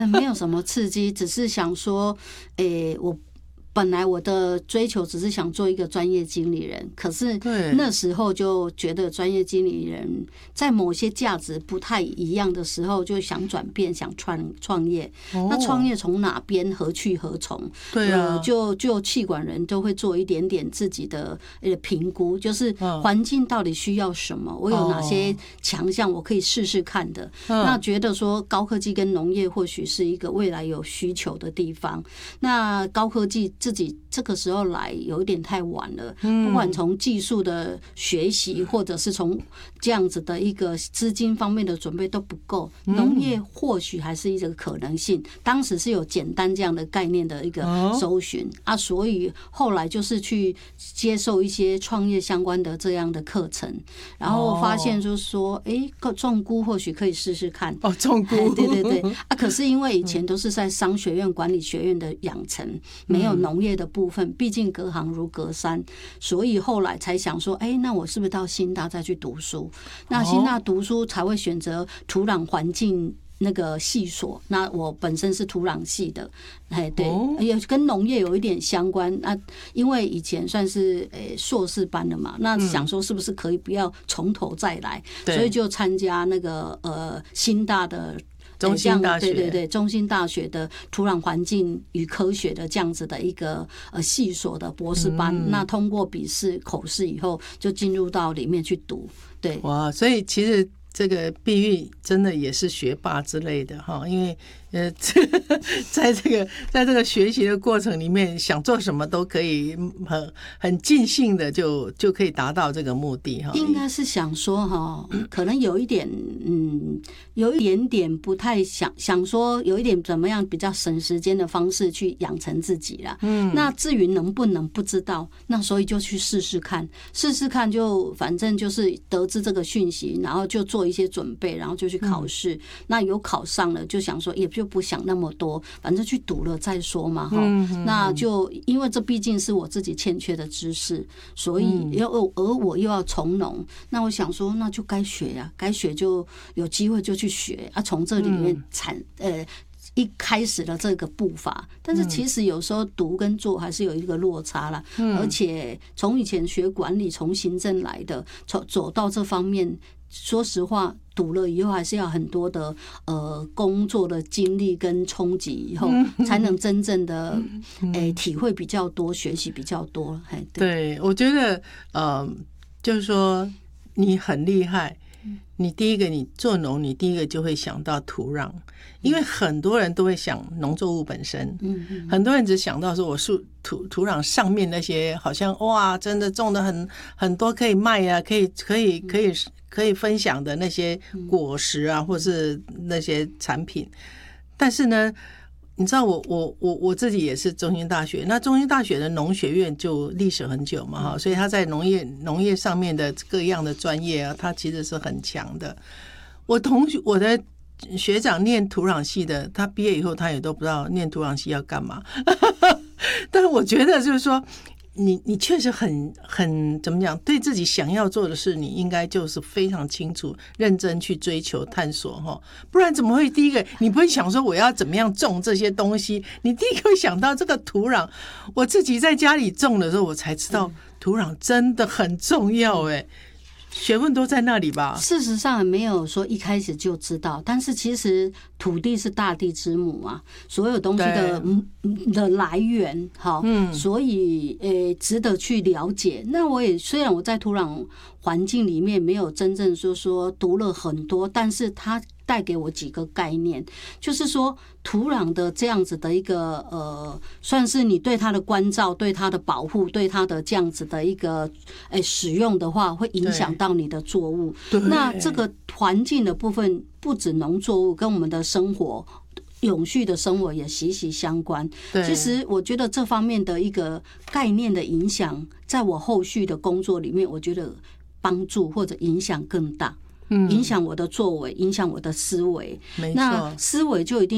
没有什么刺激，只是想说，我本来我的追求只是想做一个专业经理人，可是那时候就觉得专业经理人在某些价值不太一样的时候，就想转变，想创业。那创业从哪边何去何从？ 对啊， 就企管人都会做一点点自己的评估，就是环境到底需要什么，我有哪些强项我可以试试看的。那觉得说高科技跟农业或许是一个未来有需求的地方。那高科技自己这个时候来有一点太晚了，不管从技术的学习，或者是从这样子的一个资金方面的准备都不够。农业或许还是一个可能性，当时是有简单这样的概念的一个搜寻啊，所以后来就是去接受一些创业相关的这样的课程，然后发现就是说，种菇或许可以试试看。 种菇， 对对对啊，可是因为以前都是在商学院、管理学院的养成，没有农业的部分，毕竟隔行如隔山，所以后来才想说，那我是不是到新大再去读书？那新大读书才会选择土壤环境那个系所，那我本身是土壤系的，对，也跟农业有一点相关。那因为以前算是硕士班的嘛，那想说是不是可以不要从头再来，所以就参加那个新大的。 中兴大学， 对，中兴大学的土壤环境与科学的这样子的一个系所的博士班，那通过笔试、口试以后，就进入到里面去读。对， 哇，所以其实这个碧玉真的也是学霸之类的哈，因为在这个学习的过程里面，想做什么都可以很尽兴的就可以达到这个目的哈。 应该是想说哈，可能有一点有一点点不太想说有一点怎么样比较省时间的方式去养成自己啦。那至于能不能不知道，那所以就去试试看，就反正就是得知这个讯息，然后就做一些准备，然后就去考试。那有考上了，就想说也就不想那么多，反正去读了再说嘛哈。那就因为这毕竟是我自己欠缺的知识，所以而我又要从农，那我想说那就该学呀，该学就有机会就去学啊，从这里面一开始的这个步伐，但是其实有时候读跟做还是有一个落差啦。而且从以前学管理，从行政来的，走到这方面，说实话，读了以后还是要很多的工作的经历跟冲击以后，才能真正的体会比较多，学习比较多。 对，我觉得就是说你很厉害。你第一个，你做农，你第一个就会想到土壤，因为很多人都会想农作物本身，很多人只想到说我是土壤上面那些好像哇，真的种的很多可以卖啊，可以分享的那些果实啊，或是那些产品，但是呢。你知道我自己也是中兴大学，那中兴大学的农学院就历史很久嘛哈，所以他在农业上面的各样的专业啊，他其实是很强的。我的学长念土壤系的，他毕业以后他也都不知道念土壤系要干嘛，但是我觉得就是说。你确实很怎么讲？对自己想要做的事，你应该就是非常清楚、认真去追求、探索哈。不然怎么会第一个你不会想说我要怎么样种这些东西？你第一个会想到这个土壤。我自己在家里种的时候，我才知道土壤真的很重要哎。学问都在那里吧？ 事实上没有说一开始就知道，但是其实土地是大地之母啊，所有东西的来源，好，所以值得去了解。那虽然我在土壤环境里面没有真正说读了很多，但是它带给我几个概念，就是说土壤的这样子的一个算是你对它的关照、对它的保护、对它的这样子的一个使用的话，会影响到你的作物。那这个环境的部分，不止农作物，跟我们的生活。永续的生活也息息相关。其实我觉得这方面的一个概念的影响，在我后续的工作里面，我觉得帮助或者影响更大。影响我的作为，影响我的思维。那思维就一定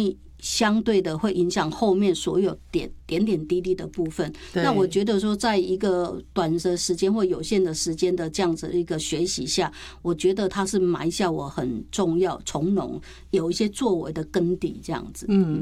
相对的会影响后面所有点点滴滴的部分。那我觉得说，在一个短的时间或有限的时间的这样子一个学习下，我觉得它是埋下我很重要从容有一些作为的根底这样子。